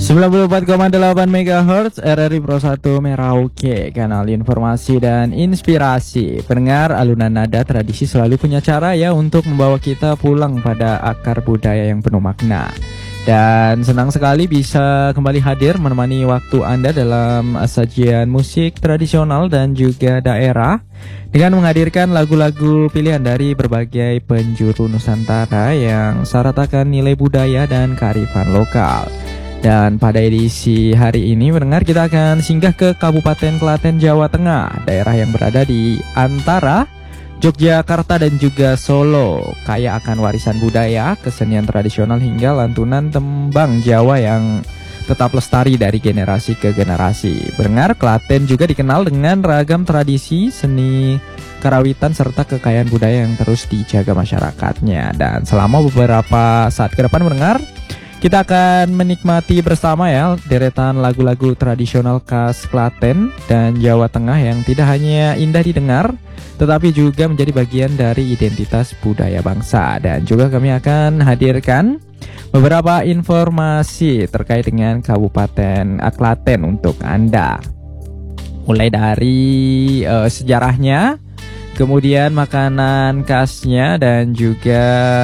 94,8 MHz RRI Pro 1 Merauke, kanal informasi dan inspirasi. Pendengar, alunan nada tradisi selalu punya cara ya untuk membawa kita pulang pada akar budaya yang penuh makna. Dan senang sekali bisa kembali hadir menemani waktu Anda dalam sajian musik tradisional dan juga daerah dengan menghadirkan lagu-lagu pilihan dari berbagai penjuru Nusantara yang syarat akan nilai budaya dan kearifan lokal. Dan pada edisi hari ini mendengar kita akan singgah ke Kabupaten Klaten, Jawa Tengah, daerah yang berada di antara Yogyakarta dan juga Solo, kaya akan warisan budaya, kesenian tradisional hingga lantunan tembang Jawa yang tetap lestari dari generasi ke generasi. Mendengar, Klaten juga dikenal dengan ragam tradisi, seni karawitan serta kekayaan budaya yang terus dijaga masyarakatnya. Dan selama beberapa saat ke depan mendengar, kita akan menikmati bersama ya deretan lagu-lagu tradisional khas Klaten dan Jawa Tengah yang tidak hanya indah didengar, tetapi juga menjadi bagian dari identitas budaya bangsa. Dan juga kami akan hadirkan beberapa informasi terkait dengan Kabupaten Klaten untuk Anda. Mulai dari sejarahnya, kemudian makanan khasnya, dan juga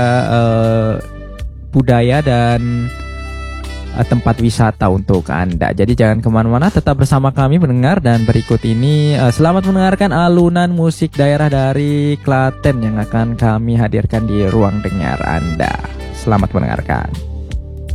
budaya dan tempat wisata untuk Anda. Jadi jangan kemana-mana, tetap bersama kami mendengar. Dan berikut ini selamat mendengarkan alunan musik daerah dari Klaten yang akan kami hadirkan di ruang dengar Anda. Selamat mendengarkan.